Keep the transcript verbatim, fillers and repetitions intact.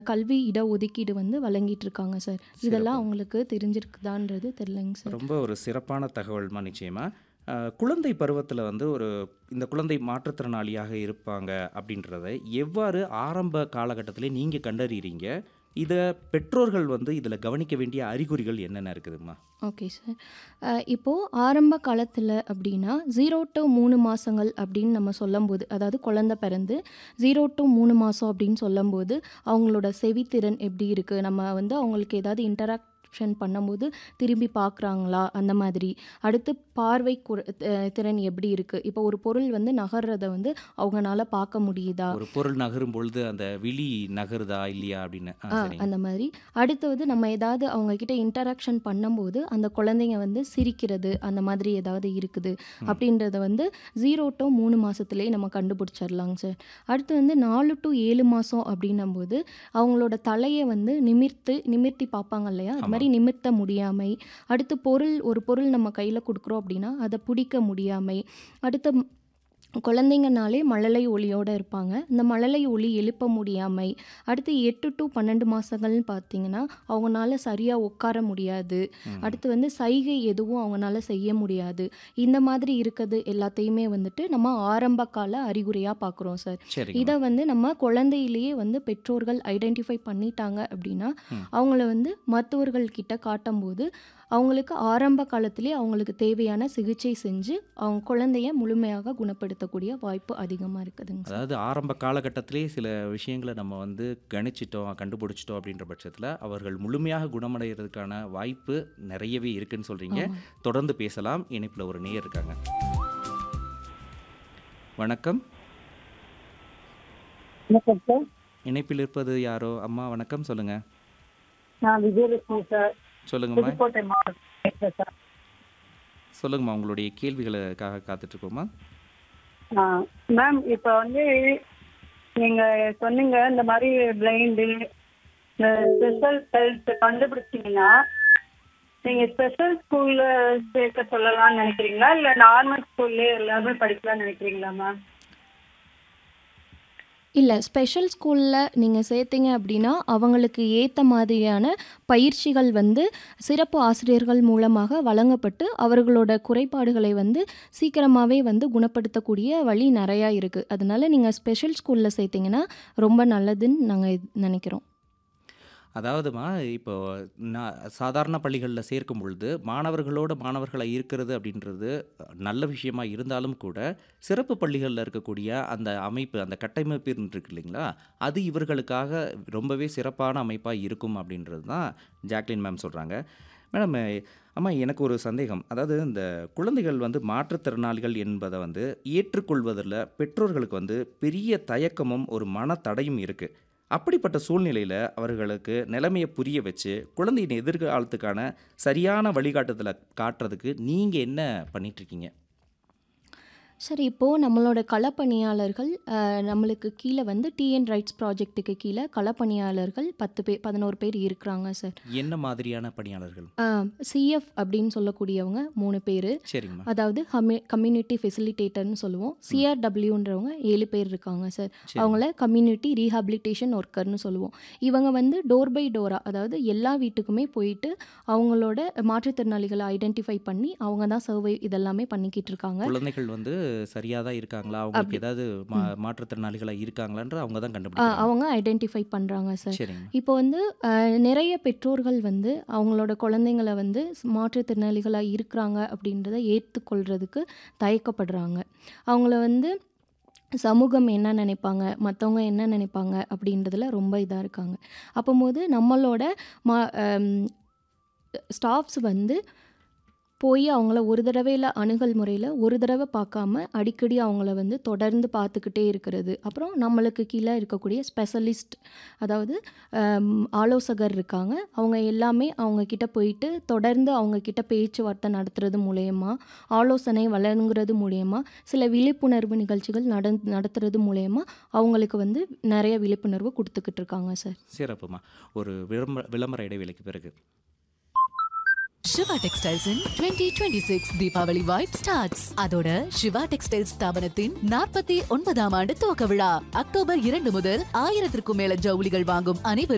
கல்வி இடஒதுக்கீடு வந்து வழங்கிட்டு இருக்காங்க சார். இதெல்லாம் சிறப்பு. அவங்களுக்கு தெரிஞ்சிருக்குதான்றது தெரியலங்க சார். ரொம்ப ஒரு சிறப்பான தகவல்மா நிச்சயமா. அ, குழந்தை பருவத்தில் வந்து ஒரு இந்த குழந்தை மாற்றுத்திறனாளியாக இருப்பாங்க அப்படின்றத எவ்வாறு ஆரம்ப காலகட்டத்திலே நீங்கள் கண்டறிகிறீங்க? இதை பெற்றோர்கள் வந்து இதில் கவனிக்க வேண்டிய அறிகுறிகள் என்னென்ன இருக்குதும்மா? Okay sir. அ, இப்போ ஆரம்ப காலத்தில் அப்படின்னா ஜீரோ டு மூணு மாதங்கள் அப்படின்னு நம்ம சொல்லும்போது, அதாவது குழந்தை பிறந்து ஜீரோ டு மூணு மாதம் அப்படின்னு சொல்லும்போது அவங்களோட செவித்திறன் எப்படி இருக்குது, நம்ம வந்து அவங்களுக்கு ஏதாவது இன்டராக்ஷன் பண்ணும்போது திரும்பி பார்க்குறாங்களா அந்த மாதிரி. அடுத்து பார்வை குற- அஹ் திறன் எப்படி இருக்குது, இப்போ ஒரு பொருள் வந்து நகர்றதை வந்து அவங்களால பார்க்க முடியுதா, ஒரு பொருள் நகரும் பொழுது அந்த விழி நகருதா இல்லையா அப்படின்னு. ஆ ஆ சரிங்க. அந்த மாதிரி. அடுத்தது நம்ம ஏதாவது அவங்கக்கிட்ட இன்டராக்ஷன் பண்ணும்போது அந்த குழந்தைங்க வந்து சிரிக்கிறது அந்த மாதிரி ஏதாவது இருக்குது ம். அப்படின்றத வந்து ஜீரோ டு மூணு மாதத்துலேயே நம்ம கண்டுபிடிச்சிடலாங்க சார். அடுத்து வந்து நாலு டு ஏழு மாதம் அப்படின்னும்போது அவங்களோட தலையை வந்து நிமிர்த்து நிமிர்த்தி பார்ப்பாங்க இல்லையா, அது ஆமாம். மாதிரி நிமிர்த்த முடியாமை. அடுத்து பொருள் ஒரு பொருள் நம்ம கையில் கொடுக்குறோம் அப்படின்னா அதை பிடிக்க முடியாமை. அடுத்து ம், குழந்தைங்கனாலே மழலை ஒலியோடு இருப்பாங்க, இந்த மழலை ஒலி எழுப்ப முடியாமை. அடுத்து எட்டு டு பன்னெண்டு மாதங்கள்னு பார்த்தீங்கன்னா அவங்களால சரியாக உட்கார முடியாது. ம். அடுத்து வந்து சைகை எதுவும் அவங்களால செய்ய முடியாது. இந்த மாதிரி இருக்கிறது எல்லாத்தையுமே வந்துட்டு நம்ம ஆரம்ப கால அறிகுறியாக பார்க்குறோம் சார். சரிங்கம்மா. இதை வந்து நம்ம குழந்தையிலேயே வந்து பெற்றோர்கள் ஐடென்டிஃபை பண்ணிட்டாங்க அப்படின்னா ம். அவங்கள வந்து மருத்துவர்கள் கிட்ட காட்டும்போது அவங்களுக்கு ஆரம்ப காலத்திலே அவங்களுக்கு தேவையான சிகிச்சை செஞ்சு அவங்க குழந்தைய முழுமையாக குணப்படுத்தக்கூடிய வாய்ப்பு அதிகமாக இருக்குதுங்க சார். அதாவது ஆரம்ப காலகட்டத்திலே சில விஷயங்களை நம்ம வந்து கணிச்சிட்டோம் கண்டுபிடிச்சிட்டோம் அப்படின்ற பட்சத்தில் அவர்கள் முழுமையாக குணமடைகிறதுக்கான வாய்ப்பு நிறையவே இருக்குன்னு சொல்கிறீங்க. ஆமாம். தொடர்ந்து பேசலாம். இணைப்பில் ஒரு நேயர் இருக்காங்க. வணக்கம். வணக்கம் சார். இணைப்பில் இருப்பது யாரோ? அம்மா வணக்கம், சொல்லுங்க. நான் விஜயலட்சுமி சார், சொல்லுங்கம்மா. புதுக்கோட்டை மாவட்டம் பேசுறேன் சார். சொல்லுங்கம்மா, உங்களுடைய கேள்விகளுக்காக காத்துட்டு இருக்கோம்மா. ஆ, மேம் இப்போ வந்து நீங்க சொன்னீங்க இந்த மாதிரி பிளைண்டு இந்த ஸ்பெஷல் ஹெல்த் கண்டுபிடிச்சிங்கன்னா நீங்க ஸ்பெஷல் ஸ்கூல்ல சேர்க்க சொல்லலாம்னு நினைக்கிறீங்களா இல்ல நார்மல் ஸ்கூல்லே எல்லாமே படிக்கலாம்னு நினைக்கிறீங்களா மேம்? இல்லை, ஸ்பெஷல் ஸ்கூலில் நீங்கள் சேர்த்தீங்க அப்படின்னா அவங்களுக்கு ஏற்ற மாதிரியான பயிற்சிகள் வந்து சிறப்பு ஆசிரியர்கள் மூலமாக வழங்கப்பட்டு அவர்களோட குறைபாடுகளை வந்து சீக்கிரமாகவே வந்து குணப்படுத்தக்கூடிய வழி நிறையா இருக்குது. அதனால நீங்கள் ஸ்பெஷல் ஸ்கூலில் சேர்த்தீங்கன்னா ரொம்ப நல்லதுன்னு நாங்கள் நினைக்கிறோம். அதாவதுமா இப்போ நான் சாதாரண பள்ளிகளில் சேர்க்கும் பொழுது மாணவர்களோட மாணவர்களாக இருக்கிறது அப்படின்றது நல்ல விஷயமா இருந்தாலும் கூட சிறப்பு பள்ளிகளில் இருக்கக்கூடிய அந்த அமைப்பு, அந்த கட்டமைப்பு இருக்கு இல்லைங்களா, அது இவர்களுக்காக ரொம்பவே சிறப்பான அமைப்பாக இருக்கும் அப்படின்றது தான் ஜாக்லின் மேம் சொல்கிறாங்க. மேடம், அம்மா எனக்கு ஒரு சந்தேகம். அதாவது இந்த குழந்தைகள் வந்து மாற்றுத்திறனாளிகள் என்பதை வந்து ஏற்றுக்கொள்வதில் பெற்றோர்களுக்கு வந்து பெரிய தயக்கமும் ஒரு மனத்தடையும் இருக்குது. அப்படிப்பட்ட சூழ்நிலையில் அவர்களுக்கு நிலைமையை புரிய வச்சு குழந்தையின் எதிர்காலத்துக்கான சரியான வழிகாட்டுதலை காட்டுறதுக்கு நீங்கள் என்ன பண்ணிகிட்ருக்கீங்க? சரி, இப்போது நம்மளோட களப்பணியாளர்கள் அஹ், நம்மளுக்கு கீழே வந்து டிஎன் ரைட்ஸ் ப்ராஜெக்ட்டுக்கு கீழே களப்பணியாளர்கள் பத்து பேர் பதினோரு பேர் இருக்கிறாங்க சார். என்ன மாதிரியான பணியாளர்கள்? சிஎஃப் அப்படின்னு சொல்லக்கூடியவங்க மூணு பேர், சரிங்கம்மா. அதாவது கம்யூ கம்யூனிட்டி ஃபெசிலிட்டேட்டர்னு சொல்லுவோம். சிஆர்டபிள்யூன்றவங்க ஏழு பேர் இருக்காங்க சார். சரி. அவங்கள கம்யூனிட்டி ரீஹாபிலிட்டேஷன் ஒர்க்கர்னு சொல்லுவோம். இவங்க வந்து டோர் பை டோரா, அதாவது எல்லா வீட்டுக்குமே போயிட்டு அவங்களோட மாற்றுத்திறனாளிகளை ஐடென்டிஃபை பண்ணி அவங்க தான் சர்வை இதெல்லாமே பண்ணிக்கிட்டு இருக்காங்க. குழந்தைகள் வந்து சரியாக தான் இருக்காங்களா, அவங்களுக்கு அப்படி ஏதாவது மா ம். மாற்றுத்திறனாளிகளாக இருக்காங்களான்ற அவங்க தான் ஆ, கண்டுபிடிக்கிறாங்க. அவங்க ஐடென்டிஃபை பண்ணுறாங்க சார். சரிங்கம்மா. இப்போ வந்து அஹ், நிறைய பெற்றோர்கள் வந்து அவங்களோட குழந்தைங்களை வந்து ஸ்- மாற்றுத்திறனாளிகளாக இருக்கிறாங்க அப்படின்றத ஏற்றுக்கொள்கிறதுக்கு தயக்கப்படுறாங்க. அவங்கள வந்து சமூகம் என்ன நினைப்பாங்க, மற்றவங்க என்ன நினைப்பாங்க அப்படின்றதுல ரொம்ப இதாக இருக்காங்க. அப்போது நம்மளோட மா ஸ்டாஃப்ஸ் வந்து போய் அவங்கள ஒரு தடவையில் அணுகல் முறையில் ஒரு தடவை பார்க்காம அடிக்கடி அவங்கள வந்து தொடர்ந்து பார்த்துக்கிட்டே இருக்கிறது. அப்புறம் நம்மளுக்கு கீழே இருக்கக்கூடிய ஸ்பெஷலிஸ்ட், அதாவது ஆம், ஆலோசகர் இருக்காங்க. அவங்க எல்லாமே அவங்க கிட்ட போயிட்டு தொடர்ந்து அவங்க கிட்ட பேச்சுவார்த்தை நடத்துறது மூலயமா, ஆலோசனை வழங்குறது மூலயமா, சில விழிப்புணர்வு நிகழ்ச்சிகள் நட நடத்துறது மூலயமா அவங்களுக்கு வந்து நிறைய விழிப்புணர்வு கொடுத்துக்கிட்டு இருக்காங்க சார். சிறப்புமா. ஒரு விளம்பர விளம்பர இடைவேளைக்கு பிறகு Siva textiles in twenty twenty six Deepavali vibe starts. அதோட சிவா டெக்ஸ்டைல்ஸ் ஸ்தாபனத்தின் நாற்பத்தி ஒன்பதாம் ஆண்டு துவக்க விழா அக்டோபர் இரண்டு முதல் ஆயிரத்திற்கும் மேல ஜவுளிகள் வாங்கும் அனைவரும்